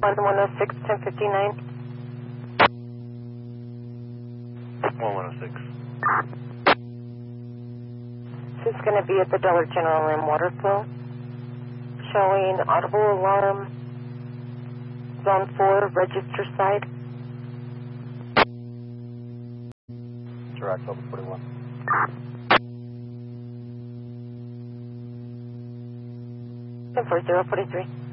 1106, 1059. 1106. This is going to be at the Dollar General in Waterville. Showing audible alarm, zone 4, register side. Direct over 41. 104043.